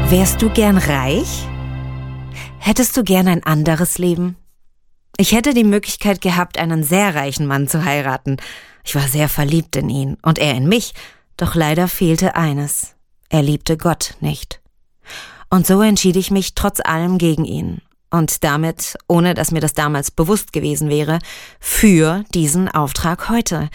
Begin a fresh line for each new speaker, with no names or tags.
Wärst du gern reich? Hättest du gern ein anderes Leben? Ich hätte die Möglichkeit gehabt, einen sehr reichen Mann zu heiraten. Ich war sehr verliebt in ihn und er in mich, doch leider fehlte eines. Er liebte Gott nicht. Und so entschied ich mich trotz allem gegen ihn und damit, ohne dass mir das damals bewusst gewesen wäre, für diesen Auftrag heute.